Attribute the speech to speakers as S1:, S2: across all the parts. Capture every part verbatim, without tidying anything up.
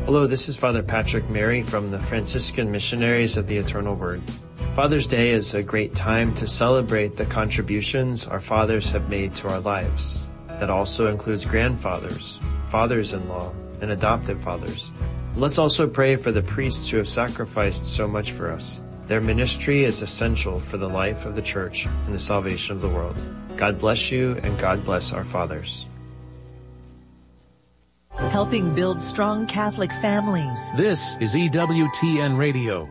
S1: Hello, this is Father Patrick Mary from the Franciscan Missionaries of the Eternal Word. Father's Day is a great time to celebrate the contributions our fathers have made to our lives. That also includes grandfathers, fathers-in-law, and adoptive fathers. Let's also pray for the priests who have sacrificed so much for us. Their ministry is essential for the life of the Church and the salvation of the world. God bless you, and God bless our fathers.
S2: Helping build strong Catholic families.
S3: This is E W T N Radio.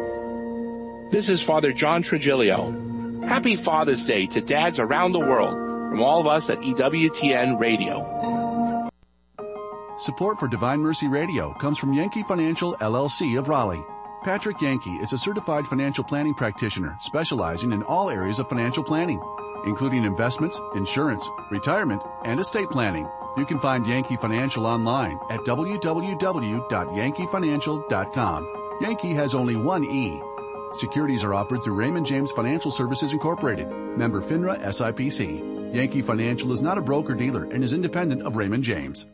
S4: This is Father John Trigilio. Happy Father's Day to dads around the world from all of us at E W T N Radio.
S5: Support for Divine Mercy Radio comes from Yankee Financial, L L C of Raleigh. Patrick Yankee is a certified financial planning practitioner specializing in all areas of financial planning, including investments, insurance, retirement, and estate planning. You can find Yankee Financial online at w w w dot yankee financial dot com. Yankee has only one E. Securities are offered through Raymond James Financial Services Incorporated, member FINRA S I P C. Yankee Financial is not a broker-dealer and is independent of Raymond James.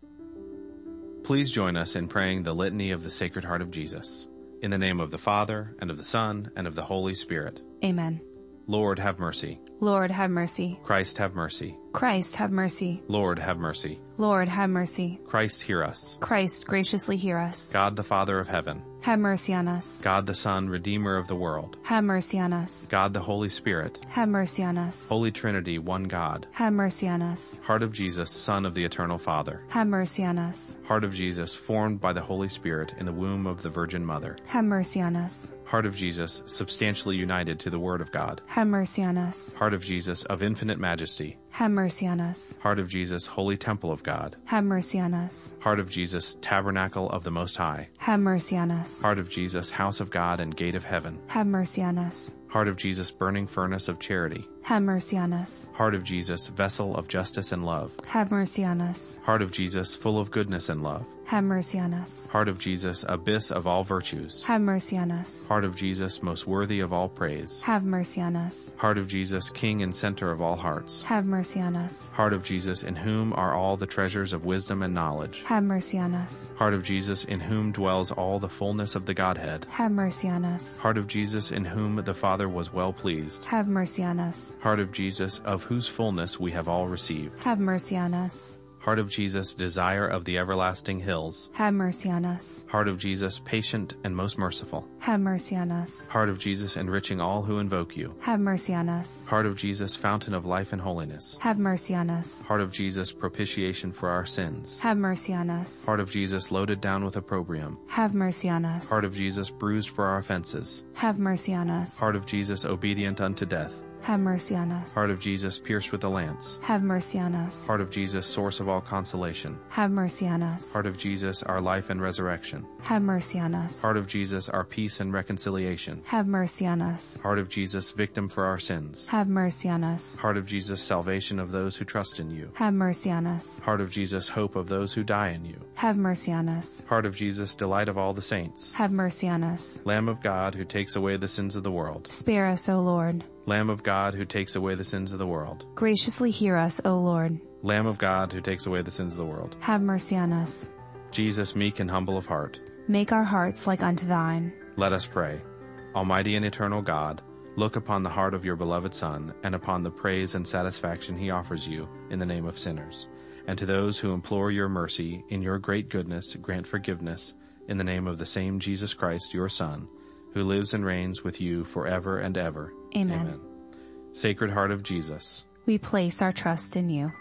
S6: Please join us in praying the Litany of the Sacred Heart of Jesus. In the name of the Father, and of the Son, and of the Holy Spirit.
S7: Amen.
S6: Lord, have mercy.
S7: Lord, have mercy.
S6: Christ, have mercy.
S7: Christ, have mercy.
S6: Lord, have mercy.
S7: Lord, have mercy.
S6: Christ, hear us.
S7: Christ, graciously hear us.
S6: God the Father of heaven.
S7: Have mercy on us.
S6: God the Son, Redeemer of the world.
S7: Have mercy on us.
S6: God the Holy Spirit.
S7: Have mercy on us.
S6: Holy Trinity, one God.
S7: Have mercy on us.
S6: Heart of Jesus, Son of the Eternal Father.
S7: Have mercy on us.
S6: Heart of Jesus, formed by the Holy Spirit in the womb of the Virgin Mother.
S7: Have mercy on us.
S6: Heart of Jesus, substantially united to the Word of God.
S7: Have mercy on us.
S6: Heart of Jesus, of infinite majesty.
S7: Have mercy on us.
S6: Heart of Jesus, holy temple of God.
S7: Have mercy on us.
S6: Heart of Jesus, tabernacle of the Most High.
S7: Have mercy on us.
S6: Heart of Jesus, house of God and gate of heaven.
S7: Have mercy on us.
S6: Heart of Jesus, burning furnace of charity.
S7: Have mercy on us.
S6: Heart of Jesus, vessel of justice and love.
S7: Have mercy on us.
S6: Heart of Jesus, full of goodness and love.
S7: Have mercy on us.
S6: Heart of Jesus, abyss of all virtues.
S7: Have mercy on us.
S6: Heart of Jesus, most worthy of all praise.
S7: Have mercy on us.
S6: Heart of Jesus, king and center of all hearts.
S7: Have mercy on us.
S6: Heart of Jesus, in whom are all the treasures of wisdom and knowledge.
S7: Have mercy on us.
S6: Heart of Jesus, in whom dwells all the fullness of the Godhead.
S7: Have mercy on us.
S6: Heart of Jesus, in whom the Father was well pleased.
S7: Have mercy on us.
S6: Heart of Jesus, of whose fullness we have all received.
S7: Have mercy on us.
S6: Heart of Jesus, desire of the everlasting hills.
S7: Have mercy on us.
S6: Heart of Jesus, patient and most merciful.
S7: Have mercy on us.
S6: Heart of Jesus, enriching all who invoke you.
S7: Have mercy on us.
S6: Heart of Jesus, fountain of life and holiness.
S7: Have mercy on us.
S6: Heart of Jesus, propitiation for our sins.
S7: Have mercy on us.
S6: Heart of Jesus, loaded down with opprobrium.
S7: Have mercy on us.
S6: Heart of Jesus, bruised for our offenses.
S7: Have mercy on us.
S6: Heart of Jesus, obedient unto death.
S7: Have mercy on us.
S6: Heart of Jesus, pierced with a lance.
S7: Have mercy on us.
S6: Heart of Jesus, source of all consolation.
S7: Have mercy on us.
S6: Heart of Jesus, our life and resurrection.
S7: Have mercy on us.
S6: Heart of Jesus, our peace and reconciliation.
S7: Have mercy on us.
S6: Heart of Jesus, victim for our sins.
S7: Have mercy on us.
S6: Heart of Jesus, salvation of those who trust in you.
S7: Have mercy on us.
S6: Heart of Jesus, hope of those who die in you.
S7: Have mercy on us.
S6: Heart of Jesus, delight of all the saints.
S7: Have mercy on us.
S6: Lamb of God, who takes away the sins of the world.
S7: Spare us, O Lord.
S6: Lamb of God, who takes away the sins of the world.
S7: Graciously hear us, O Lord.
S6: Lamb of God, who takes away the sins of the world.
S7: Have mercy on us.
S6: Jesus, meek and humble of heart.
S7: Make our hearts like unto thine.
S6: Let us pray. Almighty and eternal God, look upon the heart of your beloved Son, and upon the praise and satisfaction he offers you in the name of sinners. And to those who implore your mercy, in your great goodness, grant forgiveness, in the name of the same Jesus Christ, your Son, who lives and reigns with you forever and ever.
S7: Amen.
S6: Amen. Sacred Heart of Jesus,
S7: we place our trust in you.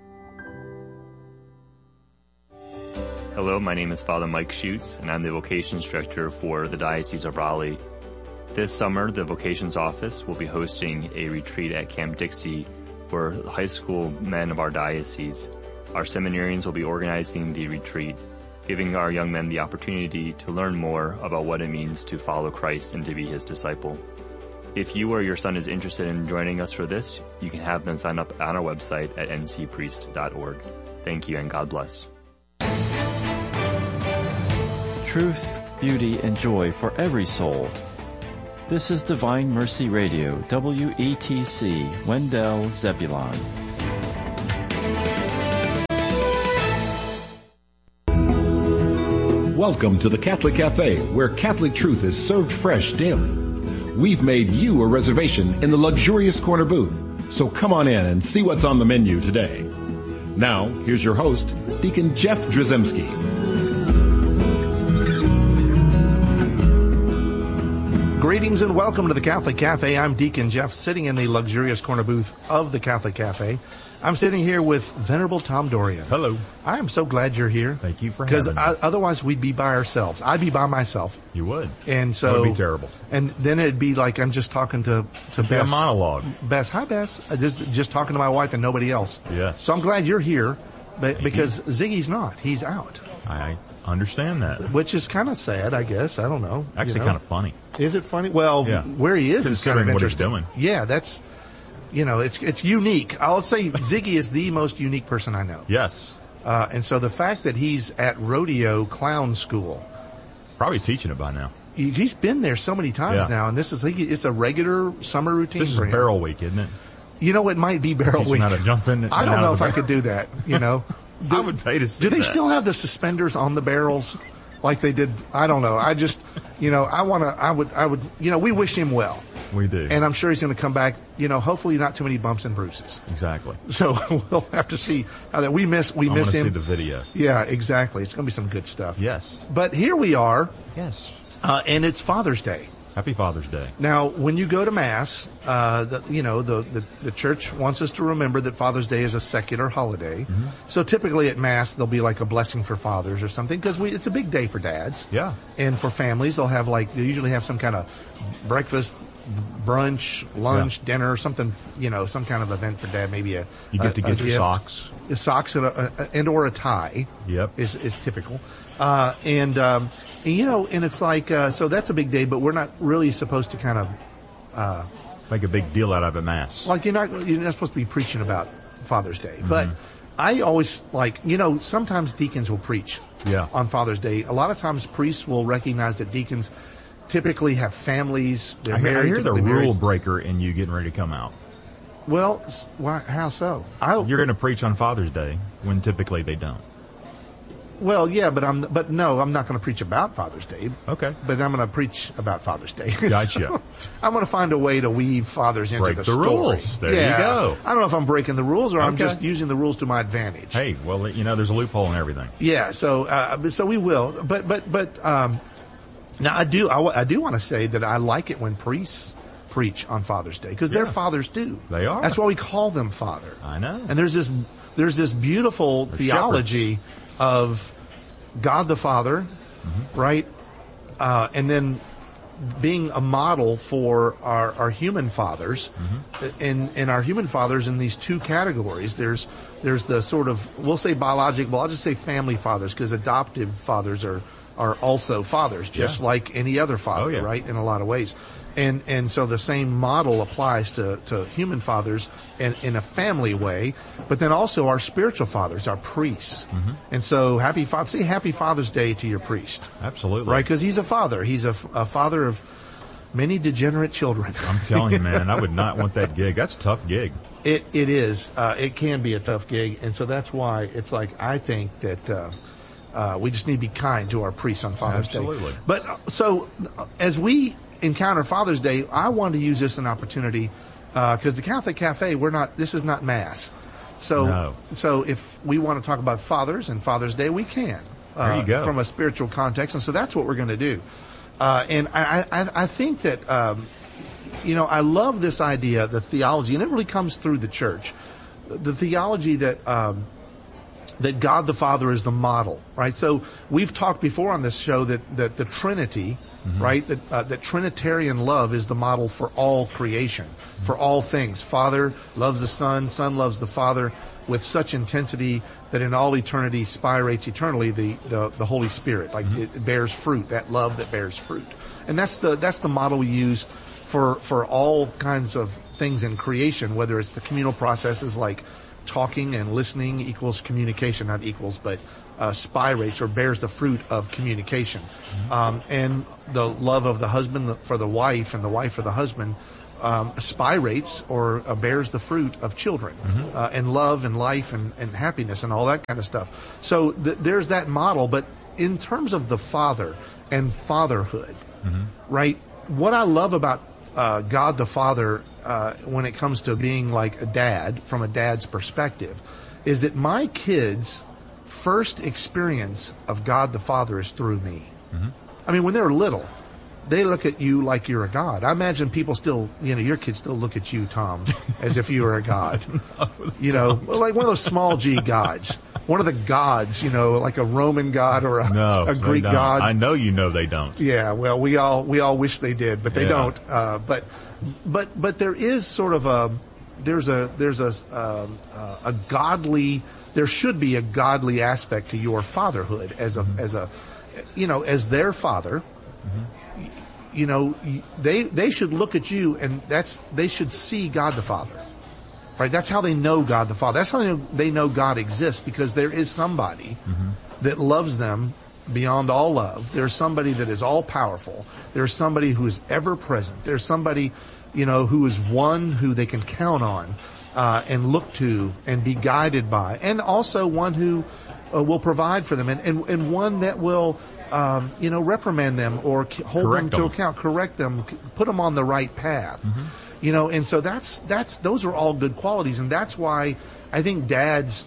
S8: Hello, my name is Father Mike Schutz, and I'm the Vocations Director for the Diocese of Raleigh. This summer, the Vocations Office will be hosting a retreat at Camp Dixie for high school men of our diocese. Our seminarians will be organizing the retreat, giving our young men the opportunity to learn more about what it means to follow Christ and to be his disciple. If you or your son is interested in joining us for this, you can have them sign up on our website at n c priest dot org. Thank you and God bless.
S9: Truth, beauty, and joy for every soul. This is Divine Mercy Radio, W E T C, Wendell, Zebulon.
S10: Welcome to the Catholic Cafe, where Catholic truth is served fresh daily. We've made you a reservation in the luxurious corner booth, so come on in and see what's on the menu today. Now, here's your host, Deacon Jeff Drzymski.
S11: Greetings and welcome to the Catholic Cafe. I'm Deacon Jeff, sitting in the luxurious corner booth of the Catholic Cafe. I'm sitting here with Venerable Tom Dorian.
S12: Hello.
S11: I am so glad you're here.
S12: Thank you for having me.
S11: Because otherwise we'd be by ourselves. I'd be by myself.
S12: You would.
S11: And so.
S12: That would be terrible.
S11: And then it'd be like I'm just talking to, to Bess.
S12: A monologue.
S11: Bess. Hi, Bess. Just, just talking to my wife and nobody else.
S12: Yes.
S11: So I'm glad you're here, but, because Ziggy's not. He's out.
S12: I understand that.
S11: Which is kind of sad, I guess. I don't know.
S12: Actually,
S11: you know?
S12: kind of funny.
S11: Is it funny? Well,
S12: yeah.
S11: where he is is kind of interesting.
S12: What he's doing.
S11: Yeah, that's, you know, it's it's unique. I'll say Ziggy is the most unique person I know.
S12: Yes.
S11: Uh, and so the fact that he's at Rodeo Clown School.
S12: Probably teaching it by now.
S11: He, he's been there so many times
S12: yeah.
S11: now, and this is, it's a regular summer routine
S12: This is
S11: for him.
S12: barrel week, isn't it?
S11: You know, it might be barrel
S12: Teaching
S11: week.
S12: how to jump in
S11: I don't know if I could do that, you know.
S12: Do, I would pay to see
S11: Do they
S12: that.
S11: still have the suspenders on the barrels like they did? I don't know. I just, you know, I want to, I would, I would, you know, we wish him well.
S12: We do.
S11: And I'm sure he's going to come back, you know, hopefully not too many bumps and bruises.
S12: Exactly.
S11: So we'll have to see how that we miss, we
S12: I
S11: miss him.
S12: I want to see the video.
S11: Yeah, exactly. It's going to be some good stuff.
S12: Yes.
S11: But here we are.
S12: Yes.
S11: Uh, and it's Father's Day.
S12: Happy Father's Day.
S11: Now, when you go to Mass, uh, the, you know, the, the, the church wants us to remember that Father's Day is a secular holiday. Mm-hmm. So typically at Mass, there'll be like a blessing for fathers or something, because we, it's a big day for dads.
S12: Yeah.
S11: And for families, they'll have like, they usually have some kind of breakfast, brunch, lunch, yeah. dinner, something, you know, some kind of event for dad, maybe a,
S12: You get
S11: a,
S12: to get
S11: a
S12: your
S11: gift.
S12: socks.
S11: Socks and, a, and or a tie.
S12: Yep.
S11: Is, is typical. Uh, and, um, and, you know, and it's like, uh, so that's a big day, but we're not really supposed to kind of, uh,
S12: make a big deal out of it, Mass.
S11: Like you're not, you're not supposed to be preaching about Father's Day.
S12: Mm-hmm.
S11: But I always like, you know, sometimes deacons will preach
S12: yeah.
S11: on Father's Day. A lot of times priests will recognize that deacons typically have families. They're
S12: I hear,
S11: married.
S12: I hear
S11: to,
S12: the
S11: they're
S12: rule
S11: married.
S12: breaker in you getting ready to come out.
S11: Well, why, how so? I,
S12: You're going to preach on Father's Day when typically they don't.
S11: Well, yeah, but I'm, but no, I'm not going to preach about Father's Day.
S12: Okay.
S11: But I'm going to preach about Father's Day.
S12: Gotcha.
S11: So I'm going to find a way to weave fathers into
S12: Break
S11: the,
S12: the
S11: story.
S12: rules. There
S11: yeah.
S12: you go.
S11: I don't know if I'm breaking the rules or I'm
S12: Okay.
S11: just using the rules to my advantage.
S12: Hey, well, you know, there's a loophole in everything.
S11: Yeah. So, uh, so we will. But, but, but, um, now I do, I, I do want to say that I like it when priests preach on Father's Day, because
S12: Yeah.
S11: they're fathers too.
S12: They are.
S11: That's why we call them father.
S12: I know.
S11: And there's this, there's this beautiful
S12: They're
S11: theology of God the Father,
S12: mm-hmm.
S11: right? Uh, and then being a model for our, our human fathers,
S12: mm-hmm.
S11: and, and our human fathers in these two categories. There's, there's the sort of, we'll say biological, I'll just say family fathers, because adoptive fathers are, are also fathers, just
S12: Yeah.
S11: like any other father,
S12: Oh, yeah.
S11: right? In a lot of ways. And, and so the same model applies to, to human fathers in, in a family way, but then also our spiritual fathers, our priests.
S12: Mm-hmm.
S11: And so happy father, say happy Father's Day to your priest.
S12: Absolutely.
S11: Right? Cause he's a father. He's a, a father of many degenerate children.
S12: I'm telling you, man, I would not want that gig. That's a tough gig.
S11: It, it is, uh, it can be a tough gig. And so that's why it's like, I think that, uh, uh, we just need to be kind to our priests on Father's
S12: Absolutely.
S11: Day. But uh, so uh, as we encounter Father's Day, I wanted to use this as an opportunity, uh, cause the Catholic Cafe, we're not, this is not Mass. So,
S12: No.
S11: so if we want to talk about fathers and Father's Day, we can. Uh,
S12: There you go.
S11: From a spiritual context. And so that's what we're going to do. Uh, and I, I, I think that, um, you know, I love this idea, the theology, and it really comes through the church. The theology that, um, that God the Father is the model, right? So we've talked before on this show that, that the Trinity, mm-hmm. right? That, uh, that Trinitarian love is the model for all creation, mm-hmm. for all things. Father loves the Son, Son loves the Father with such intensity that in all eternity spirates eternally the, the, the Holy Spirit. Like mm-hmm. it bears fruit, that love that bears fruit. And that's the, that's the model we use for, for all kinds of things in creation, whether it's the communal processes like talking and listening equals communication, not equals, but uh, spirates or bears the fruit of communication. Mm-hmm. Um, and the love of the husband for the wife and the wife for the husband um, spirates or uh, bears the fruit of children, mm-hmm. uh, and love and life and, and happiness and all that kind of stuff. So th- there's that model, but in terms of the father and fatherhood,
S12: Mm-hmm.
S11: right? What I love about uh, God the Father uh, when it comes to being like a dad, from a dad's perspective, is that my kids' first experience of God the Father is through me.
S12: Mm-hmm.
S11: I mean, when they're little, they look at you like you're a god. I imagine people still, you know, your kids still look at you, Tom, as if you were a god. no, you know, like one of those small g gods. One of the gods, you know, like a Roman god or a,
S12: no,
S11: a Greek god.
S12: I know you know they don't.
S11: Yeah, well, we all we all wish they did, but they
S12: yeah.
S11: don't. Uh, but but but there is sort of a there's a there's a um, uh, a godly there should be a godly aspect to your fatherhood as a mm-hmm. as a you know as their father. Mm-hmm. You know, they they should look at you, and that's they should see God the Father. Right? That's how they know God the Father. That's how they know, they know God exists, because there is somebody mm-hmm. that loves them beyond all love. There's somebody that is all powerful. There's somebody who is ever present. There's somebody, you know, who is one who they can count on uh, and look to and be guided by, and also one who uh, will provide for them, and, and, and one that will, um, you know, reprimand them or hold
S12: correct
S11: them to
S12: them.
S11: account, correct them, put them on the right path. Mm-hmm. You know, and so that's, that's, those are all good qualities. And that's why I think dads,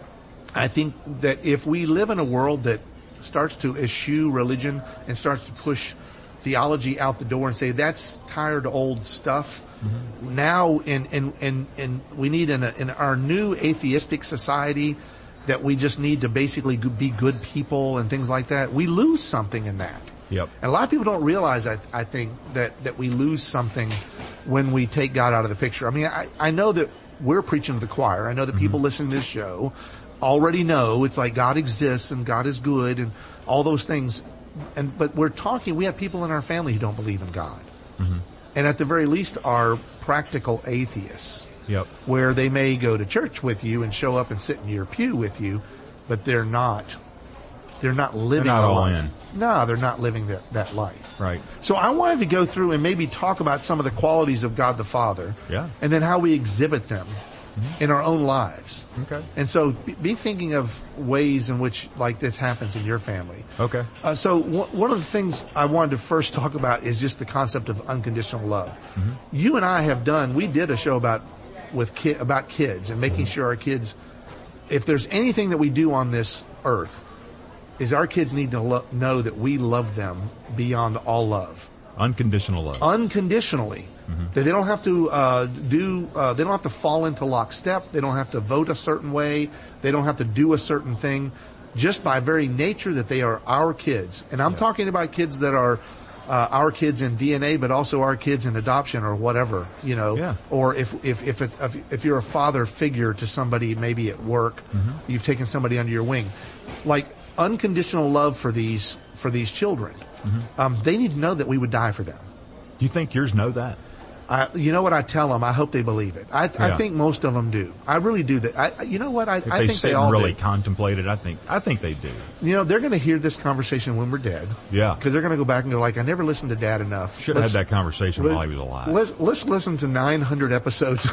S11: I think that if we live in a world that starts to eschew religion and starts to push theology out the door and say, that's tired old stuff. Mm-hmm. Now, and, and, and, and we need in, a, in our new atheistic society that we just need to basically be good people and things like that. We lose something in that.
S12: Yep.
S11: And a lot of people don't realize, I, I think, that, that we lose something when we take God out of the picture. I mean, I, I know that we're preaching to the choir. I know that mm-hmm. people listening to this show already know it's like God exists and God is good and all those things. And but we're talking, we have people in our family who don't believe in God. Mm-hmm. And at the very least are practical atheists.
S12: Yep.
S11: Where they may go to church with you and show up and sit in your pew with you, but they're not They're not living
S12: they're not all
S11: life.
S12: in.
S11: No, they're not living that, that life.
S12: Right.
S11: So I wanted to go through and maybe talk about some of the qualities of God the Father.
S12: Yeah.
S11: And then how we exhibit them mm-hmm. in our own lives.
S12: Okay.
S11: And so be thinking of ways in which like this happens in your family.
S12: Okay.
S11: Uh, so w- one of the things I wanted to first talk about is just the concept of unconditional love. Mm-hmm. You and I have done, we did a show about with ki- about kids and making mm-hmm. sure our kids, if there's anything that we do on this earth, is our kids need to lo- know that we love them beyond all love.
S12: Unconditional love.
S11: Unconditionally. Mm-hmm. That they don't have to uh, do, uh, they don't have to fall into lockstep. They don't have to vote a certain way. They don't have to do a certain thing. Just by very nature that they are our kids. And I'm yeah. talking about kids that are uh, our kids in D N A, but also our kids in adoption or whatever, you know.
S12: Yeah.
S11: Or if, if, if, it, if, if you're a father figure to somebody maybe at work, mm-hmm. you've taken somebody under your wing. Like, unconditional love for these for these children. Mm-hmm. Um, they need to know that we would die for them.
S12: Do you think yours know that?
S11: I, you know what I tell them? I hope they believe it. I, yeah. I think most of them do. I really do. That. I, you know what? I,
S12: if
S11: I
S12: they
S11: think
S12: sit
S11: they all
S12: and really
S11: do.
S12: contemplate it. I think I think they do.
S11: You know, they're going to hear this conversation when we're dead.
S12: Yeah,
S11: because they're going to go back and go like, I never listened to Dad enough.
S12: Should have had that conversation let, while he was alive.
S11: Let's let's listen to nine hundred episodes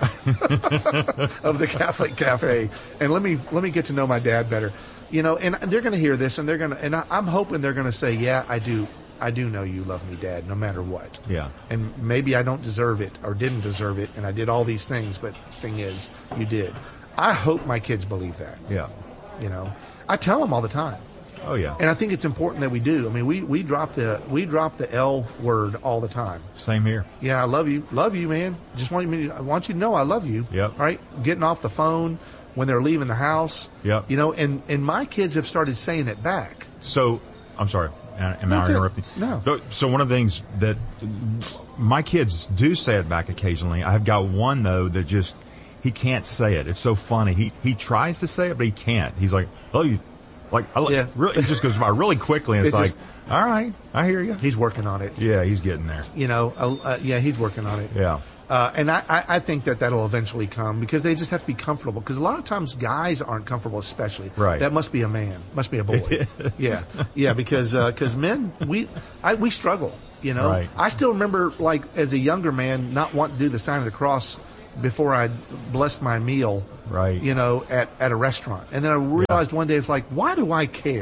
S11: of the Catholic Cafe, and let me let me get to know my dad better. You know, and they're going to hear this, and they're going to, and I, I'm hoping they're going to say, yeah, I do, I do know you love me, Dad, no matter what.
S12: Yeah.
S11: And maybe I don't deserve it, or didn't deserve it, and I did all these things, but the thing is, you did. I hope my kids believe that.
S12: Yeah.
S11: You know, I tell them all the time.
S12: Oh yeah.
S11: And I think it's important that we do. I mean, we, we drop the, we drop the L word all the time.
S12: Same here.
S11: Yeah, I love you. Love you, man. Just want you, I want you to know I love you.
S12: Yep.
S11: Right? Getting off the phone when they're leaving the house.
S12: Yep.
S11: You know, and, and my kids have started saying it back.
S12: So, I'm sorry. Am
S11: That's
S12: I
S11: it.
S12: interrupting?
S11: No.
S12: So one of the things that my kids do say it back occasionally. I've got one though that just, he can't say it. It's so funny. He, he tries to say it, but he can't. He's like, oh, you, like, I,
S11: yeah.
S12: really, it just goes by really quickly. And it's,
S11: it's
S12: like,
S11: just,
S12: all right, I hear you.
S11: He's working on it.
S12: Yeah, he's getting there.
S11: You know, uh, uh, yeah, he's working on it.
S12: Yeah.
S11: Uh, and I, I, I think that that'll eventually come because they just have to be comfortable. Because a lot of times guys aren't comfortable, especially.
S12: Right.
S11: That must be a man. Must be a boy. Yeah. Yeah. Because, uh, cause men, we, I, we struggle, you know.
S12: Right.
S11: I still remember, like, as a younger man, not wanting to do the sign of the cross before I blessed my meal.
S12: Right.
S11: You know, at, at a restaurant. And then I realized yeah. one day, it's like, why do I care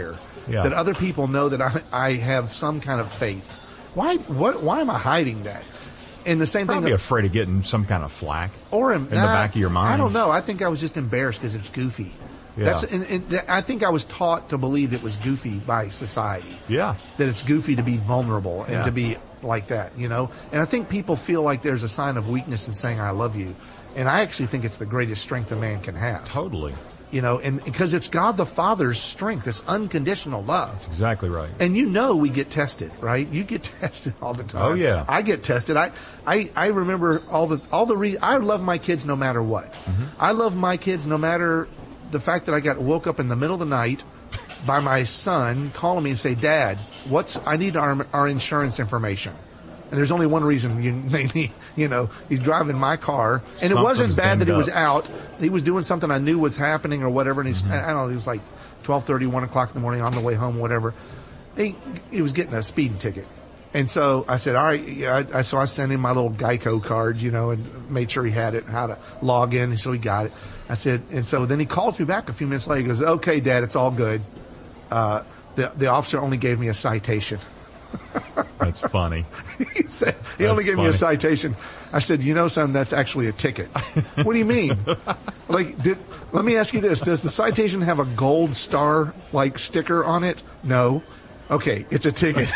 S12: Yeah.
S11: That other people know that I, I have some kind of faith. Why, what, why am I hiding that? And the same
S12: Probably
S11: thing.
S12: Probably afraid of getting some kind of flack.
S11: Or in,
S12: in
S11: nah,
S12: the back of your mind.
S11: I don't know. I think I was just embarrassed because it's goofy.
S12: Yeah.
S11: That's, and, and th- I think I was taught to believe it was goofy by society.
S12: Yeah.
S11: That it's goofy to be vulnerable and
S12: yeah.
S11: to be like that, you know? And I think people feel like there's a sign of weakness in saying I love you. And I actually think it's the greatest strength a man can have.
S12: Totally.
S11: You know, and because it's God the Father's strength. It's unconditional love.
S12: That's exactly right.
S11: And you know we get tested, right? You get tested all the time.
S12: Oh yeah.
S11: I get tested. I, I, I remember all the, all the re- I love my kids no matter what. Mm-hmm. I love my kids no matter the fact that I got woke up in the middle of the night by my son calling me and say, Dad, what's, I need our, our insurance information. And there's only one reason you maybe, you know, he's driving my car. And it wasn't bad that he was out. He was doing something I knew was happening or whatever. And he's, mm-hmm. I don't know, he was like twelve thirty, one o'clock in the morning on the way home, whatever. He, he was getting a speeding ticket. And so I said, all right, yeah, I, I, so I sent him my little Geico card, you know, and made sure he had it and how to log in. And so he got it. I said, and so then he calls me back a few minutes later. He goes, okay, Dad, it's all good. Uh, the, the officer only gave me a citation.
S12: That's funny.
S11: he said, he
S12: that's
S11: only gave
S12: funny.
S11: me a citation. I said, you know, son, that's actually a ticket. What do you mean? Like, did, let me ask you this. Does the citation have a gold star, like, sticker on it? No. Okay, it's a ticket.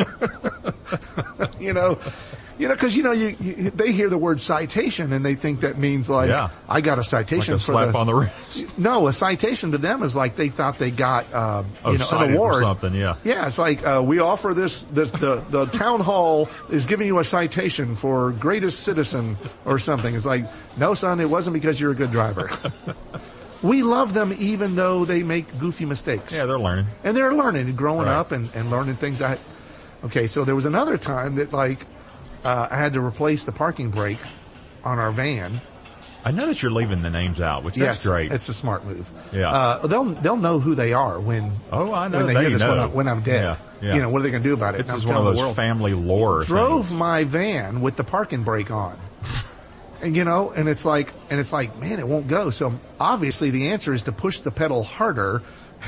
S11: you know, you know, cause you know, you, you, they hear the word citation and they think that means like,
S12: yeah.
S11: I got a citation
S12: like a
S11: for
S12: slap
S11: the,
S12: on the wrist.
S11: No, a citation to them is like they thought they got, uh,
S12: oh,
S11: you know, an award.
S12: For something, yeah.
S11: Yeah, it's like, uh, we offer this, this, the, the town hall is giving you a citation for greatest citizen or something. It's like, no, son, it wasn't because you're a good driver. We love them even though they make goofy mistakes.
S12: Yeah, they're learning.
S11: And they're learning and growing
S12: right.
S11: up and, and learning things. I, okay, so there was another time that like, uh, I had to replace the parking brake on our van.
S12: I know that you're leaving the names out, which
S11: yes,
S12: that's great.
S11: It's a smart move.
S12: Yeah.
S11: Uh, they'll, they'll know who they are when,
S12: oh, I know
S11: when they,
S12: they
S11: hear this
S12: know.
S11: when, I, when I'm dead.
S12: Yeah, yeah.
S11: You know, what are they going to do about it?
S12: This is one of those family lore
S11: Drove
S12: things.
S11: my van with the parking brake on. And you know, and it's like, and it's like, man, it won't go. So obviously the answer is to push the pedal harder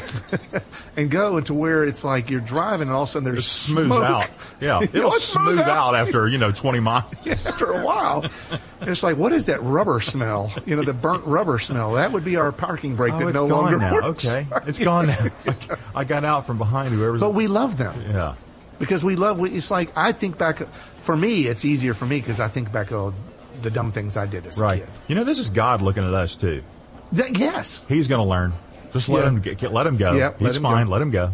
S11: and go into where it's like you're driving and all of a sudden there's
S12: it smooths
S11: smoke.
S12: out. Yeah. It'll smooth out after, you know, twenty miles.
S11: Yeah, after a while. And it's like, what is that rubber smell? You know, the burnt rubber smell. That would be our parking brake
S12: oh,
S11: that
S12: it's
S11: no
S12: gone
S11: longer
S12: now.
S11: works.
S12: Okay. It's gone now. I got out from behind whoever's.
S11: But we love them.
S12: Yeah.
S11: Because we love, it's like, I think back, for me, it's easier for me because I think back, oh, the dumb things I did as a
S12: right.
S11: kid.
S12: You know, this is God looking at us too.
S11: That, yes.
S12: He's going to learn. Just let
S11: yeah.
S12: him get, let him go.
S11: Yeah,
S12: He's
S11: him
S12: fine.
S11: go.
S12: Let him go.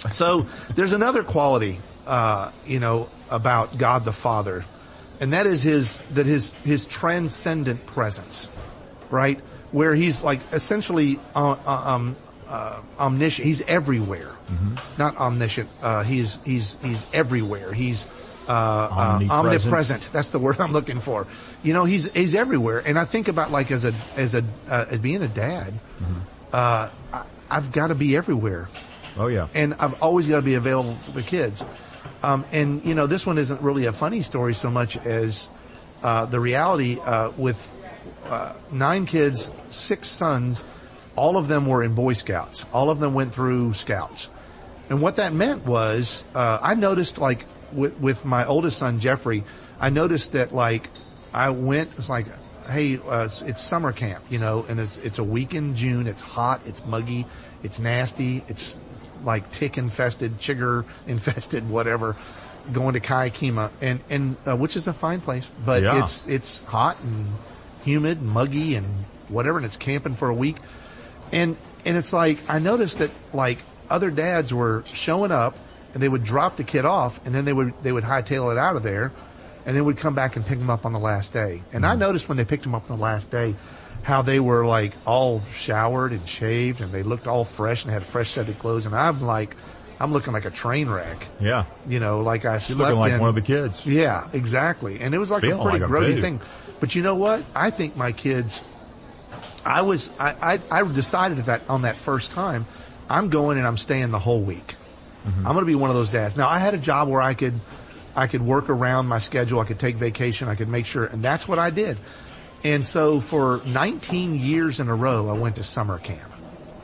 S11: So there's another quality, uh, you know, about God the Father, and that is his, that his, his transcendent presence, right? Where he's like essentially, uh, um, uh, omniscient. He's everywhere. Mm-hmm. Not omniscient. Uh, he's, he's, he's everywhere. He's, Uh,
S12: omnipresent.
S11: Uh, omnipresent. That's the word I'm looking for. You know, he's he's everywhere. And I think about like as a as a uh, as being a dad, mm-hmm. uh, I, I've got to be everywhere.
S12: Oh yeah.
S11: And I've always got to be available for the kids. Um, and you know, this one isn't really a funny story so much as uh, the reality. Uh, with uh, nine kids, six sons, all of them were in Boy Scouts. All of them went through Scouts. And what that meant was, uh, I noticed like. With, with my oldest son, Jeffrey, I noticed that like, I went, it's like, hey, uh, it's, it's summer camp, you know, and it's, it's a week in June, it's hot, it's muggy, it's nasty, it's like tick infested, chigger infested, whatever, going to Kaikima, and, and, uh, which is a fine place, but
S12: yeah.
S11: it's, it's hot and humid and muggy and whatever, and it's camping for a week. And, and it's like, I noticed that like other dads were showing up, and they would drop the kid off, and then they would they would hightail it out of there, and then would come back and pick him up on the last day. And mm-hmm. I noticed when they picked him up on the last day, how they were like all showered and shaved, and they looked all fresh and had fresh set of clothes. And I'm like, I'm looking like a train wreck.
S12: Yeah,
S11: you know, like I
S12: You're
S11: slept
S12: looking like
S11: in,
S12: one of the kids.
S11: Yeah, exactly. And it was like
S12: Feeling
S11: a pretty
S12: like a
S11: grody
S12: babe.
S11: thing. But you know what? I think my kids. I was I I, I decided that on that first time, I'm going and I'm staying the whole week. Mm-hmm. I'm going to be one of those dads. Now I had a job where I could, I could work around my schedule. I could take vacation. I could make sure, and that's what I did. And so for nineteen years in a row, I went to summer camp.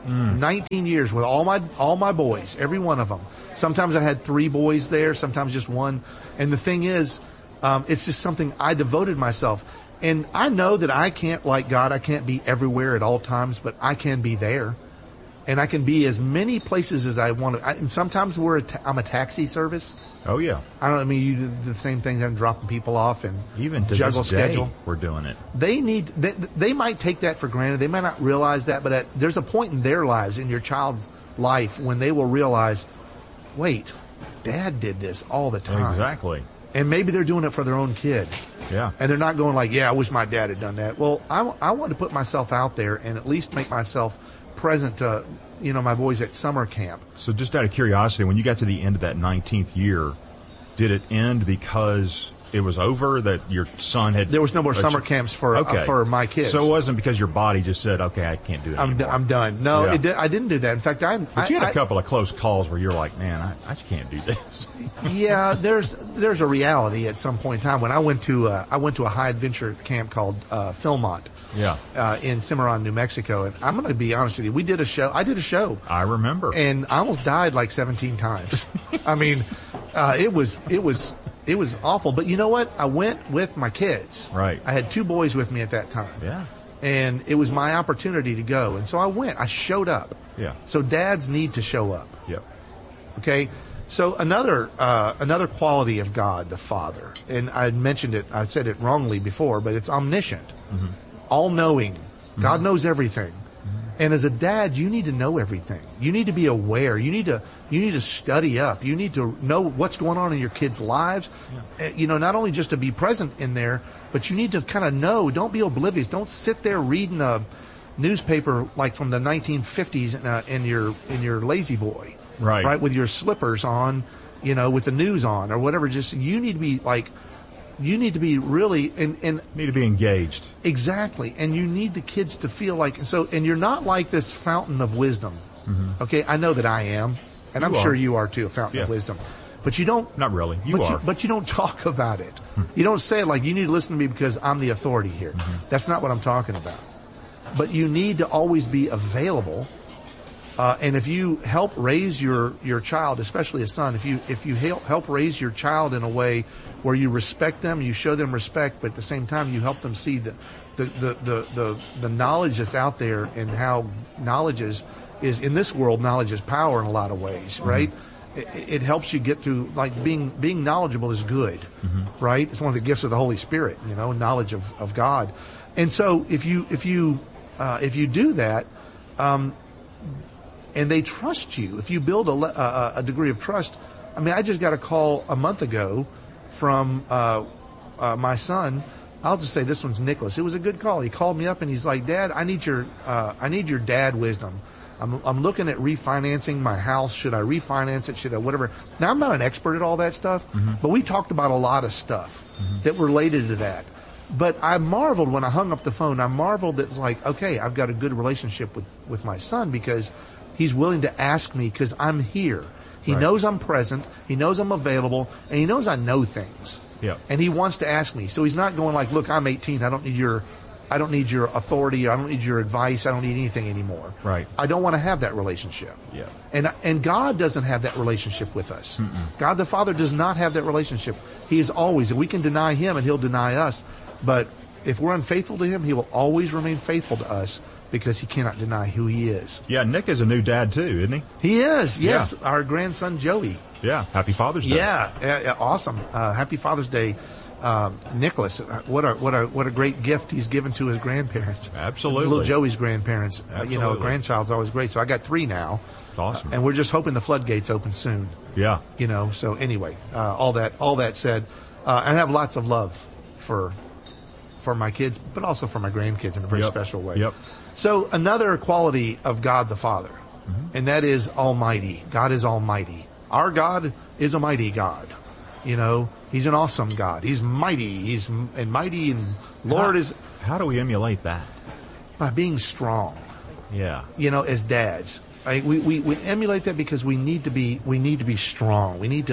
S11: Mm. nineteen years with all my all my boys, every one of them. Sometimes I had three boys there, sometimes just one. And the thing is, um, it's just something I devoted myself. And I know that I can't, like God, I can't be everywhere at all times, but I can be there. And I can be as many places as I want to. I, and sometimes we're a ta- I'm a taxi service.
S12: Oh yeah.
S11: I don't I mean you do the same thing. I'm dropping people off and
S12: even to
S11: juggle
S12: this day,
S11: schedule.
S12: We're doing it.
S11: They need. They, they might take that for granted. They might not realize that, but at, there's a point in their lives, in your child's life, when they will realize, wait, Dad did this all the time.
S12: Exactly.
S11: And maybe they're doing it for their own kid.
S12: Yeah.
S11: And they're not going like, yeah, I wish my dad had done that. Well, I, I want to put myself out there and at least make myself present to, you know, my boys at summer camp.
S12: So just out of curiosity, when you got to the end of that nineteenth year, did it end because it was over, that your son had...
S11: There was no more summer camps for
S12: okay.
S11: uh, for my kids.
S12: So it wasn't because your body just said, okay, I can't do it
S11: I'm,
S12: anymore.
S11: d- I'm done. No,
S12: Yeah.
S11: it di- I didn't do that. In fact, I'm...
S12: But
S11: I,
S12: you had a
S11: I,
S12: couple of close calls where you're like, man, I, I just can't do this.
S11: yeah, there's there's a reality at some point in time. When I went to uh, I went to a high adventure camp called uh, Philmont.
S12: Yeah.
S11: Uh, in Cimarron, New Mexico, and I'm going to be honest with you. We did a show. I did a show.
S12: I remember.
S11: And I almost died like seventeen times. I mean, uh, it was it was it was awful. But you know what? I went with my kids.
S12: Right.
S11: I had two boys with me at that time.
S12: Yeah.
S11: And it was my opportunity to go, and so I went. I showed up.
S12: Yeah.
S11: So dads need to show up.
S12: Yep.
S11: Okay. So another uh, another quality of God, the Father, and I mentioned it. I said it wrongly before, but it's omniscient,
S12: mm-hmm.
S11: all-knowing. Mm-hmm. God knows everything. Mm-hmm. And as a dad, you need to know everything. You need to be aware. You need to you need to study up. You need to know what's going on in your kids' lives. Yeah. Uh, you know, not only just to be present in there, but you need to kind of know. Don't be oblivious. Don't sit there reading a newspaper like from the nineteen fifties in, uh, in your in your lazy boy.
S12: Right.
S11: Right, with your slippers on, you know, with the news on or whatever. Just, you need to be like, you need to be really, and, and.
S12: Need to be engaged.
S11: Exactly. And you need the kids to feel like, so, and you're not like this fountain of wisdom. Mm-hmm. Okay. I know that I am. And
S12: you
S11: I'm
S12: are.
S11: sure you are too, a fountain
S12: yeah.
S11: of wisdom. But you don't.
S12: Not really. You
S11: but
S12: are.
S11: You, but you don't talk about it. You don't say it like, you need to listen to me because I'm the authority here. Mm-hmm. That's not what I'm talking about. But you need to always be available. Uh, and if you help raise your, your child, especially a son, if you, if you help, help raise your child in a way where you respect them, you show them respect, but at the same time you help them see the, the, the, the, the, the knowledge that's out there and how knowledge is, is in this world, knowledge is power in a lot of ways, right? Mm-hmm. It, it helps you get through, like being, being knowledgeable is good, mm-hmm. right? It's one of the gifts of the Holy Spirit, you know, knowledge of, of God. And so if you, if you, uh, if you do that, um, and they trust you, if you build a, a, a degree of trust. I mean, I just got a call a month ago from uh, uh, my son. I'll just say this one's Nicholas. It was a good call. He called me up and he's like, "Dad, I need your uh, I need your dad wisdom. I'm I'm looking at refinancing my house. Should I refinance it? Should I whatever?" Now, I'm not an expert at all that stuff, mm-hmm. but we talked about a lot of stuff mm-hmm. that related to that. But I marveled when I hung up the phone. I marveled that it's like, okay, I've got a good relationship with, with my son because he's willing to ask me because I'm here. He right. knows I'm present. He knows I'm available. And he knows I know things.
S12: Yeah.
S11: And he wants to ask me. So he's not going like, look, I'm eighteen. I don't need your, I don't need your authority. I don't need your advice. I don't need anything anymore.
S12: Right.
S11: I don't want to have that relationship.
S12: Yeah.
S11: And, and God doesn't have that relationship with us.
S12: Mm-mm.
S11: God the Father does not have that relationship. He is always, and we can deny him and he'll deny us. But if we're unfaithful to him, he will always remain faithful to us. Because he cannot deny who he is.
S12: Yeah, Nick is a new dad too, isn't he?
S11: He is, yes.
S12: Yeah.
S11: Our grandson Joey.
S12: Yeah, happy Father's Day.
S11: Yeah, uh, awesome. Uh, happy Father's Day, um, Nicholas. What a what a what a great gift he's given to his grandparents.
S12: Absolutely.
S11: Little Joey's grandparents.
S12: Absolutely.
S11: Uh, you know, a grandchild's always great. So I got three now.
S12: That's awesome.
S11: Uh, and we're just hoping the floodgates open soon.
S12: Yeah.
S11: You know. So anyway, uh, all that all that said, uh, I have lots of love for for my kids, but also for my grandkids in a very
S12: yep.
S11: special way.
S12: Yep.
S11: So another quality of God the Father, mm-hmm. and that is Almighty. God is Almighty. Our God is a mighty God. You know, He's an awesome God. He's mighty. He's and mighty, and Lord
S12: how,
S11: is.
S12: How do we emulate that?
S11: By being strong.
S12: Yeah.
S11: You know, as dads, right? we, we we emulate that because we need to be we need to be strong. We need to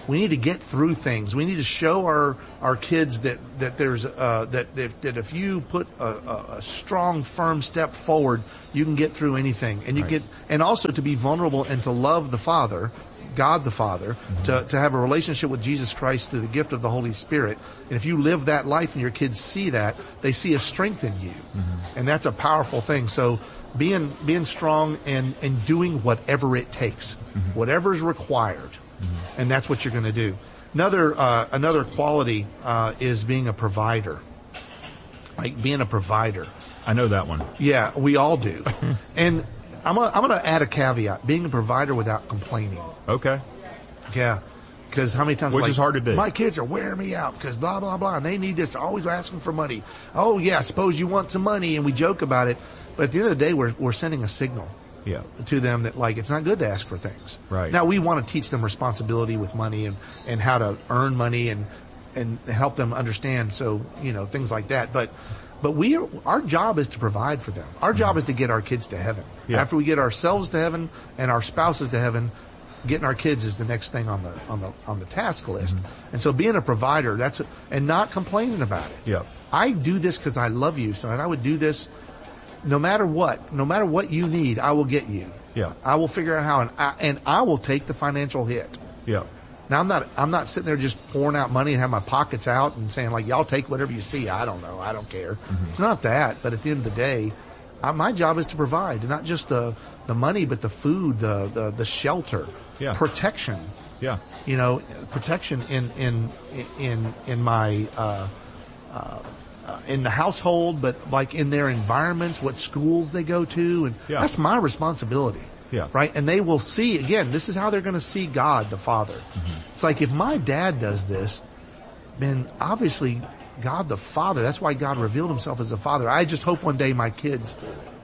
S11: We need to get through things. We need to show our, our kids that, that there's, uh, that, if, that if you put a, a, a strong, firm step forward, you can get through anything. And you
S12: Right.
S11: get, and also to be vulnerable and to love the Father, God the Father, mm-hmm. to, to have a relationship with Jesus Christ through the gift of the Holy Spirit. And if you live that life and your kids see that, they see a strength in you. Mm-hmm. And that's a powerful thing. So being, being strong and, and doing whatever it takes, mm-hmm. whatever is required. Mm-hmm. And that's what you're going to do. Another uh, another quality uh, is being a provider. Like being a provider.
S12: I know that one.
S11: Yeah, we all do. And I'm gonna, I'm going to add a caveat: being a provider without complaining.
S12: Okay.
S11: Yeah. Because how many times?
S12: Which
S11: like,
S12: is hard to do.
S11: My kids are wearing me out because blah blah blah, and they need this. They're always asking for money. Oh yeah, I suppose you want some money, and we joke about it. But at the end of the day, we're we're sending a signal.
S12: Yeah.
S11: To them that like it's not good to ask for things.
S12: Right.
S11: Now we want to teach them responsibility with money and, and how to earn money and and help them understand. So you know things like that. But but we are, our job is to provide for them. Our job is to get our kids to heaven.
S12: Yeah.
S11: After we get ourselves to heaven and our spouses to heaven, getting our kids is the next thing on the on the on the task list. Mm-hmm. And so being a provider, that's and not complaining about it.
S12: Yeah.
S11: I do this because I love you, son. I would do this. No matter what, no matter what you need, I will get you.
S12: Yeah.
S11: I will figure out how, and I, and I will take the financial hit.
S12: Yeah.
S11: Now I'm not, I'm not sitting there just pouring out money and have my pockets out and saying like, y'all take whatever you see. I don't know. I don't care. Mm-hmm. It's not that. But at the end of the day, I, my job is to provide not just the, the money, but the food, the, the, the shelter,
S12: yeah.
S11: protection.
S12: Yeah.
S11: You know, protection in, in, in, in my, uh, uh, Uh, in the household, but like in their environments, what schools they go to, and
S12: yeah.
S11: that's my responsibility.
S12: Yeah.
S11: Right? And they will see, again, this is how they're going to see God, the Father. Mm-hmm. It's like if my dad does this, then obviously God, the Father, that's why God revealed himself as a father. I just hope one day my kids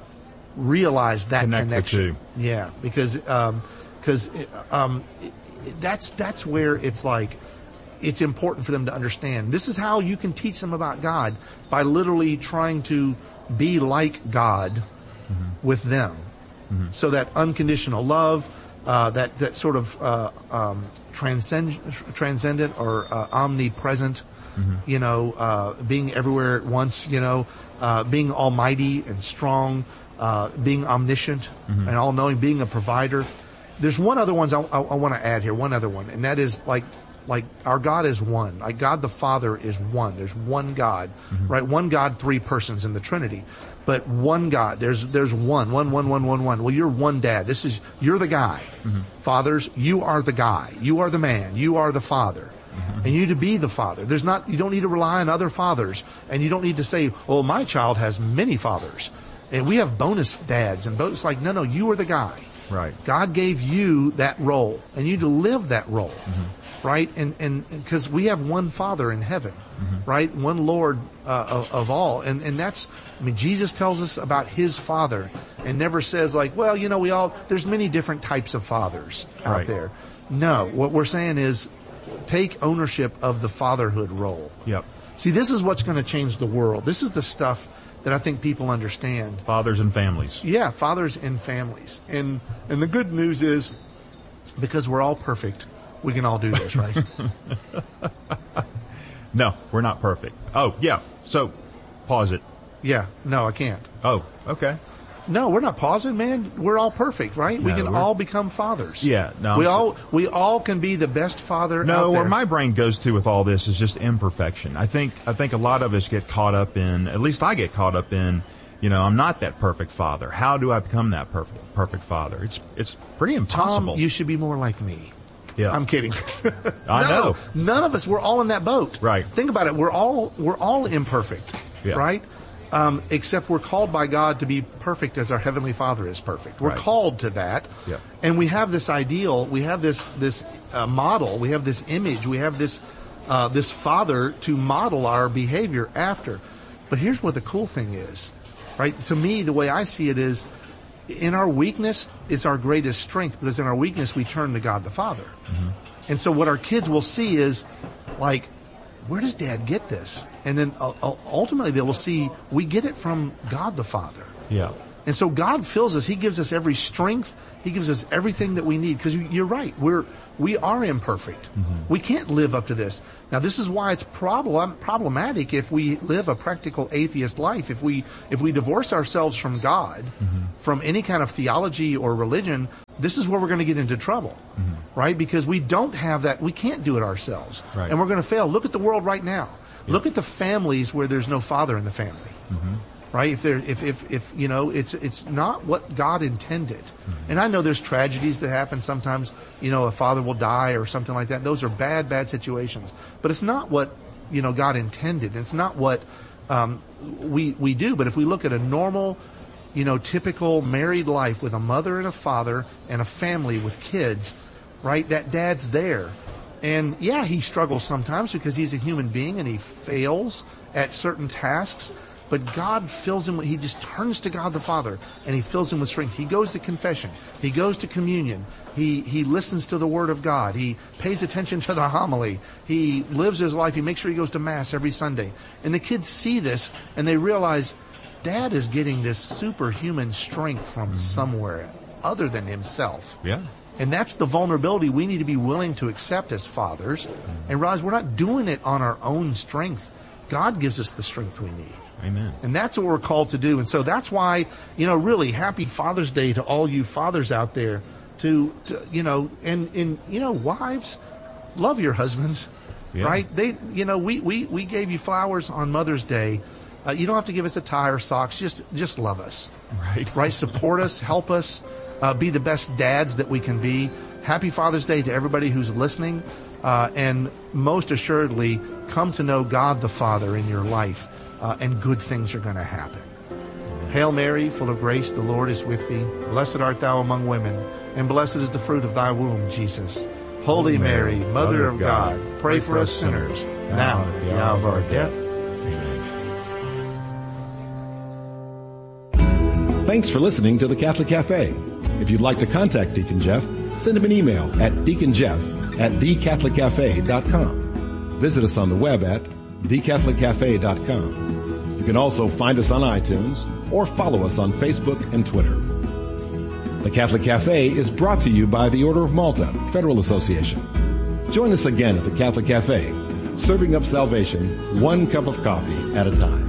S11: realize that
S12: Connect
S11: connection. Yeah. Because, um, cause, um, that's, that's where it's like, it's important for them to understand. This is how you can teach them about God, by literally trying to be like God mm-hmm. with them. Mm-hmm. So that unconditional love, uh, that, that sort of, uh, um, transcend, transcendent or, uh, omnipresent, mm-hmm. you know, uh, being everywhere at once, you know, uh, being almighty and strong, uh, being omniscient mm-hmm. and all knowing, being a provider. There's one other ones I, I, I want to add here, one other one, and that is like, Like our God is one. Like God the Father is one. There's one God, mm-hmm. right? One God, three persons in the Trinity, but one God. There's there's one, one, one, one, one, one. Well, you're one dad. This is you're the guy. Mm-hmm. Fathers, you are the guy. You are the man. You are the father, mm-hmm. and you need to be the father. There's not. You don't need to rely on other fathers, and you don't need to say, "Oh, my child has many fathers, and we have bonus dads." And bonus, like, no, no, you are the guy.
S12: Right.
S11: God gave you that role, and you need to live that role. Mm-hmm. Right? And, and, because we have one Father in heaven, mm-hmm. right? One Lord, uh, of, of all. And, and that's, I mean, Jesus tells us about his Father and never says like, well, you know, we all, there's many different types of fathers out
S12: right.
S11: there. No, what we're saying is take ownership of the fatherhood role.
S12: Yep.
S11: See, this is what's going to change the world. This is the stuff that I think people understand.
S12: Fathers and families.
S11: Yeah, fathers and families. And, and the good news is, because we're all perfect, we can all do this, right?
S12: No, we're not perfect. Oh, yeah. So, pause it.
S11: Yeah. No, I can't.
S12: Oh, okay.
S11: No, we're not pausing, man. We're all perfect, right?
S12: No,
S11: we can
S12: we're...
S11: all become fathers.
S12: Yeah. No.
S11: We
S12: I'm
S11: all
S12: sorry.
S11: we all can be the best father
S12: no,
S11: out there.
S12: where my brain goes to with all this is just imperfection. I think I think a lot of us get caught up in, at least I get caught up in, you know, I'm not that perfect father. How do I become that perfect perfect father? It's it's pretty impossible.
S11: Tom, you should be more like me.
S12: Yeah.
S11: I'm kidding.
S12: I
S11: no,
S12: know.
S11: None of us, we're all in that boat.
S12: Right.
S11: Think about it. We're all, we're all imperfect.
S12: Yeah.
S11: Right? Um, except we're called by God to be perfect as our Heavenly Father is perfect. We're
S12: right.
S11: called to that.
S12: Yeah.
S11: And we have this ideal, we have this, this, uh, model, we have this image, we have this, uh, this Father to model our behavior after. But here's what the cool thing is, right? To me, the way I see it is, in our weakness is our greatest strength, because in our weakness we turn to God the Father. Mm-hmm. And so what our kids will see is, like, where does Dad get this? And then uh, ultimately they will see we get it from God the Father.
S12: Yeah.
S11: And so God fills us. He gives us every strength. He gives us everything that we need. Because you're right. We're, we are imperfect. Mm-hmm. We can't live up to this. Now, this is why it's problem, problematic if we live a practical atheist life. If we, if we divorce ourselves from God, mm-hmm. from any kind of theology or religion, this is where we're going to get into trouble. Mm-hmm. Right? Because we don't have that. We can't do it ourselves. Right. And we're going to fail. Look at the world right now. Yeah. Look at the families where there's no father in the family. Mm-hmm. Right? If there, if, if, if, you know, it's, it's not what God intended. Mm-hmm. And I know there's tragedies that happen sometimes, you know, a father will die or something like that. Those are bad, bad situations. But it's not what, you know, God intended. It's not what, um, we, we do. But if we look at a normal, you know, typical married life with a mother and a father and a family with kids, right? That dad's there. And yeah, he struggles sometimes because he's a human being and he fails at certain tasks. But God fills him, he just turns to God the Father and he fills him with strength. He goes to confession. He goes to communion. He, he listens to the Word of God. He pays attention to the homily. He lives his life. He makes sure he goes to Mass every Sunday. And the kids see this and they realize Dad is getting this superhuman strength from somewhere other than himself.
S12: Yeah.
S11: And that's the vulnerability we need to be willing to accept as fathers and realize we're not doing it on our own strength. God gives us the strength we need.
S12: Amen.
S11: And that's what we're called to do. And so that's why, you know, really happy Father's Day to all you fathers out there to, to you know, and, and, you know, wives, love your husbands, yeah. right? They, you know, we, we, we gave you flowers on Mother's Day. Uh, you don't have to give us a tie or socks. Just, just love us.
S12: Right.
S11: Right? Support us, help us, uh, be the best dads that we can be. Happy Father's Day to everybody who's listening. Uh, and most assuredly, come to know God the Father in your life. Uh, and good things are going to happen. Amen. Hail Mary, full of grace, the Lord is with thee. Blessed art thou among women, and blessed is the fruit of thy womb, Jesus. Holy Mary, Mary Mother of God, God, pray for us sinners, now and at the hour of our death.
S10: Amen. Thanks for listening to the Catholic Cafe. If you'd like to contact Deacon Jeff, send him an email at deaconjeff at the catholic cafe dot com. Visit us on the web at the catholic cafe dot com. You can also find us on iTunes or follow us on Facebook and Twitter. The Catholic Cafe is brought to you by the Order of Malta Federal Association. Join us again at the Catholic Cafe, serving up salvation one cup of coffee at a time.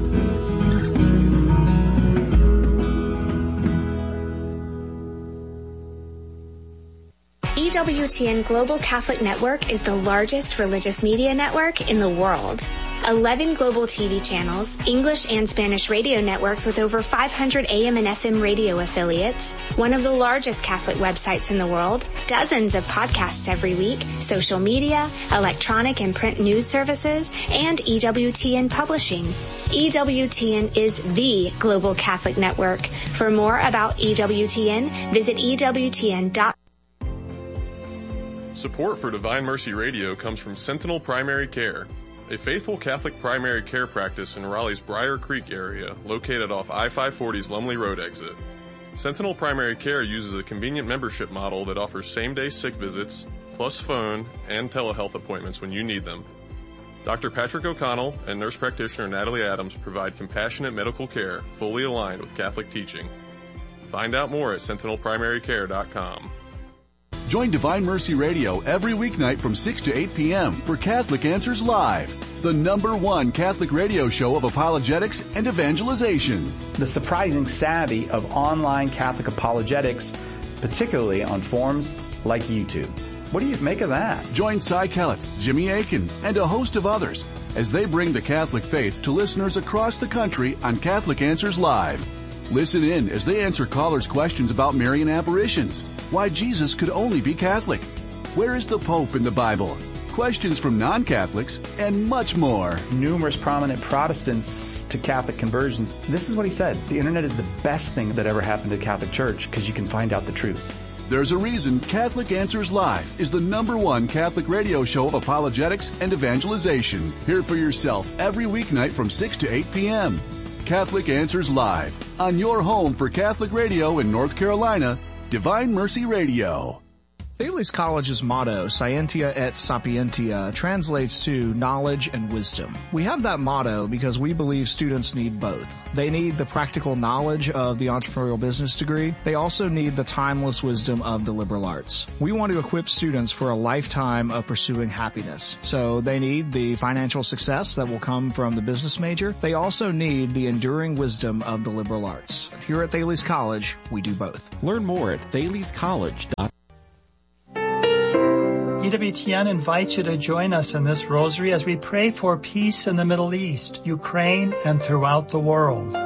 S13: E W T N Global Catholic Network is the largest religious media network in the world. eleven global T V channels, English and Spanish radio networks with over five hundred A M and F M radio affiliates, one of the largest Catholic websites in the world, dozens of podcasts every week, social media, electronic and print news services, and E W T N Publishing. E W T N is the global Catholic network. For more about E W T N, visit E W T N dot com.
S14: Support for Divine Mercy Radio comes from Sentinel Primary Care, a faithful Catholic primary care practice in Raleigh's Briar Creek area, located off I five forty's Lumley Road exit. Sentinel Primary Care uses a convenient membership model that offers same-day sick visits, plus phone and telehealth appointments when you need them. Doctor Patrick O'Connell and nurse practitioner Natalie Adams provide compassionate medical care fully aligned with Catholic teaching. Find out more at sentinel primary care dot com.
S5: Join Divine Mercy Radio every weeknight from six to eight p.m. for Catholic Answers Live, the number one Catholic radio show of apologetics and evangelization.
S15: The surprising savvy of online Catholic apologetics, particularly on forums like YouTube. What do you make of that?
S5: Join Cy Kellett, Jimmy Akin, and a host of others as they bring the Catholic faith to listeners across the country on Catholic Answers Live. Listen in as they answer callers' questions about Marian apparitions, why Jesus could only be Catholic, where is the Pope in the Bible, questions from non-Catholics, and much more.
S15: Numerous prominent Protestants to Catholic conversions. This is what he said. The internet is the best thing that ever happened to the Catholic Church because you can find out the truth.
S5: There's a reason Catholic Answers Live is the number one Catholic radio show of apologetics and evangelization. Hear it for yourself every weeknight from six to eight p.m. Catholic Answers Live, on your home for Catholic radio in North Carolina, Divine Mercy Radio.
S16: Thales College's motto, Scientia et Sapientia, translates to knowledge and wisdom. We have that motto because we believe students need both. They need the practical knowledge of the entrepreneurial business degree. They also need the timeless wisdom of the liberal arts. We want to equip students for a lifetime of pursuing happiness. So they need the financial success that will come from the business major. They also need the enduring wisdom of the liberal arts. Here at Thales College, we do both.
S9: Learn more at thales college dot com.
S17: E W T N invites you to join us in this rosary as we pray for peace in the Middle East, Ukraine, and throughout the world.